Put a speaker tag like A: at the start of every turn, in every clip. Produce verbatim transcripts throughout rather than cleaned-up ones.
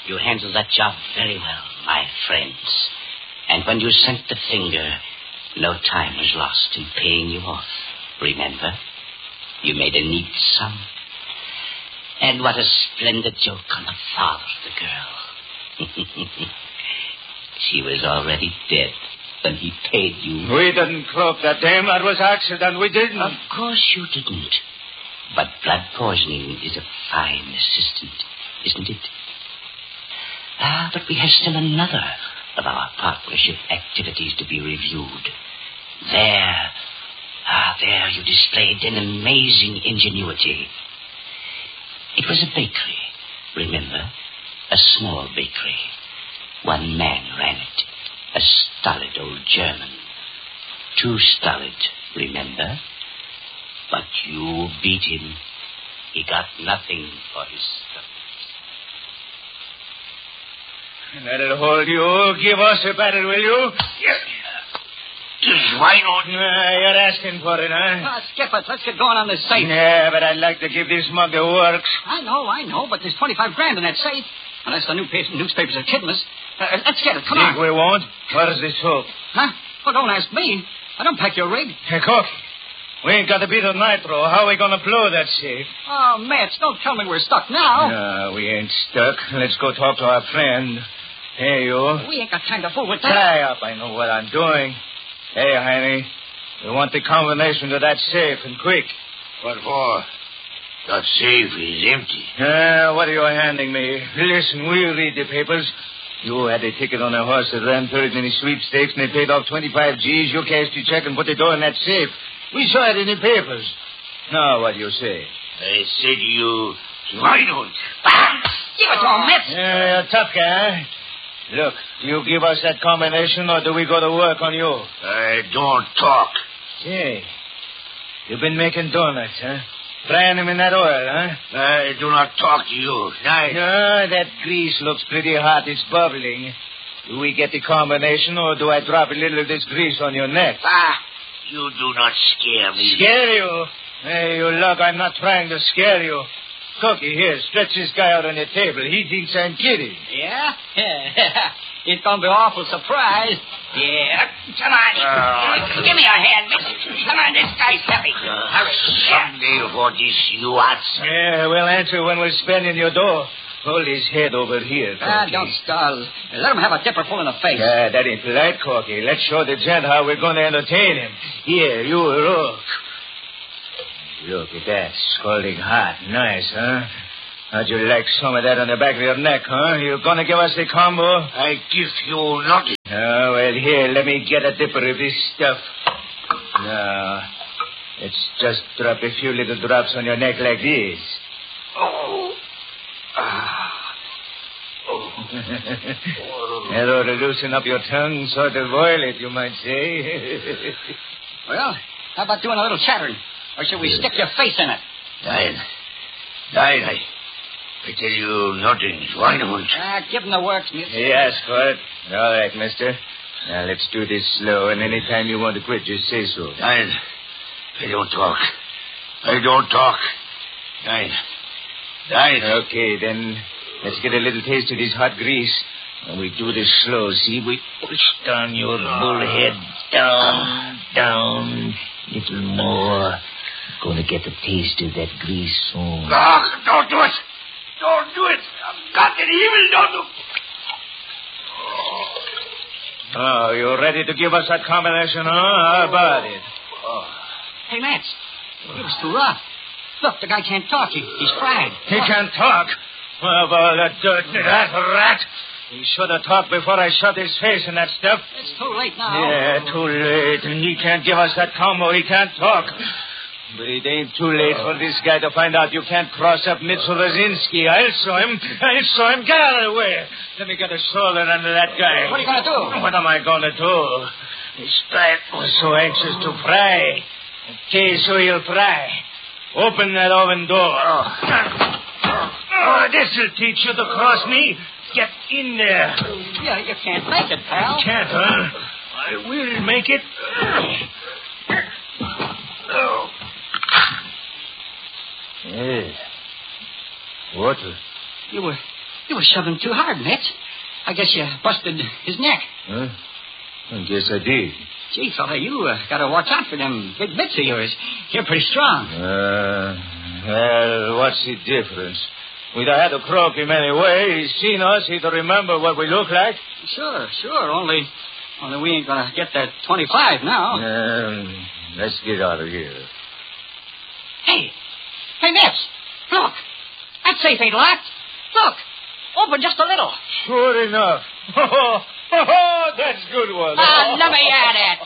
A: You handled that job very well, my friends. And when you sent the finger, no time was lost in paying you off. Remember? You made a neat sum. And what a splendid joke on the father of the girl. She was already dead when he paid you.
B: We didn't croak that dame. That was accident. We didn't.
A: Of course you didn't. But blood poisoning is a fine assistant, isn't it? Ah, but we have still another of our partnership activities to be reviewed. There, ah, there you displayed an amazing ingenuity. It was a bakery, remember? A small bakery. One man ran it. A stolid old German. Too stolid, remember? But you beat him. He got nothing for his stuff.
B: That'll hold you. Give us a battle, will you?
C: Yes. Why not?
B: Uh, you're asking for it, huh?
D: Ah, skip it. Let's get going on this safe.
B: Yeah, but I'd like to give this mug the works.
D: I know, I know, but there's twenty-five grand in that safe. Unless the new pa- newspapers are kidding us. Uh, let's get it. Come
B: Think
D: on.
B: we won't? Where's the soap?
D: Huh? Well, don't ask me. I don't pack your rig.
B: Hey, Cook. We ain't got a bit of nitro. How are we going to blow that safe?
D: Oh, Mats, don't tell me we're stuck now.
B: No, we ain't stuck. Let's go talk to our friend. Hey, you.
D: We ain't got time to fool with that.
B: Tie up. I know what I'm doing. Hey, Heine. We want the combination to that safe, and quick.
C: What for? That safe is empty.
B: Uh, what are you handing me? Listen, we'll read the papers. You had a ticket on a horse that ran third in the sweepstakes, and they paid off twenty-five G's. You cashed your check and put the dough in that safe. We saw it in the papers. Now, what do you say?
C: I said to you, why don't?
D: Give it to him, Mats.
B: Yeah, you're a tough guy, huh? Look, do you give us that combination, or do we go to work on you?
C: I don't talk.
B: Say, you've been making donuts, huh? Frying them in that oil, huh?
C: I do not talk to you. I...
B: No, that grease looks pretty hot. It's bubbling. Do we get the combination, or do I drop a little of this grease on your neck?
C: Ah, you do not scare me.
B: Scare you? Hey, you look, I'm not trying to scare you. Cookie, here, stretch this guy out on your table. He thinks I'm kidding.
D: Yeah? It's going to be awful surprise. Yeah. Come on.
C: Uh,
D: Give me a hand, miss. Come on, this guy's heavy.
C: Uh,
D: Hurry.
C: someday for this you answer.
B: Yeah, we'll answer when we're spending your dough. Hold his head over here, Corky.
D: Ah, don't stall. Let him have a dipper full in the face.
B: Yeah, that ain't polite, Corky. Let's show the gent how we're going to entertain him. Here, you look. Look at that, scalding hot. Nice, huh? How'd you like some of that on the back of your neck, huh? You going to give us the combo?
C: I give you nothing.
B: Oh, well, here, let me get a dipper of this stuff. Now, let's just drop a few little drops on your neck like this.
C: Oh. Ah. Oh.
B: That ought to loosen up your tongue, sort of oil it, you might say.
D: Well, how about doing a little chattering? Or should we stick your face in it?
C: Diane. Diane, I, I tell you nothing. Why not?
D: Ah, give him the works, miss.
B: He asked for it. All right, mister. Now, let's do this slow, and any time you want to quit, just say so.
C: Diane, I don't talk. I don't talk. Diane. Diane.
B: Okay, then let's get a little taste of this hot grease. And we do this slow, see? We push down your bullhead. Down, down. Little more. Gonna get a taste of that grease soon.
C: No, don't do it. Don't do it. God, that evil, don't do it.
B: Oh, you ready to give us that combination, huh? How about it?
D: Hey, Mats. It was too rough. Look, the guy can't talk. He, he's fried.
B: He can't talk. Well, of all that dirt, that rat. He should have talked before I shoved his face in that stuff.
D: It's too late now.
B: Yeah, too late. And he can't give us that combo. He can't talk. But it ain't too late for this guy to find out you can't cross up Mitchell Rosinski. I'll show him. I'll show him. Get out of the way. Let me get a shoulder under that guy.
D: What are you going to do?
B: What am I going to do? This guy was so anxious to fry. Okay, so he'll fry. Open that oven door. Oh, this'll teach you to cross me. Get in there.
D: Yeah, you can't make it, pal.
B: Can't, huh? I will make it. Oh. Hey. Water.
D: You were You were shoving too hard, Mitch. I guess you busted his neck.
B: Huh? I guess I did.
D: Gee, fella, you uh, got to watch out for them big bits of yours. You're pretty strong.
B: Uh, well, what's the difference? We'd have had to croak him anyway. He's seen us. He'd remember what we look like.
D: Sure, sure. Only, only we ain't going to get that twenty-five now.
B: Um, let's get out of here.
D: Hey, hey, Mitch, look. That safe ain't locked. Look, open just a little.
B: Sure enough. Oh, that's a good one.
D: Ah, let me at it.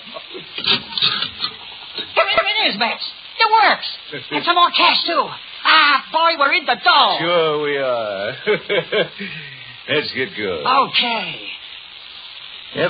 D: Here it is, Mitch. It works. And some more cash, too. Ah, boy, we're in the dough.
B: Sure we are. Let's get going.
D: Okay.